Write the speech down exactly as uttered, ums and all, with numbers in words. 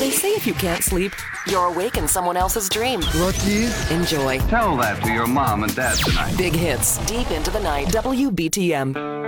They say if you can't sleep, you're awake in someone else's dream. Lucky. Enjoy Tell that to your mom and dad tonight. big hits deep into the night. W B T M.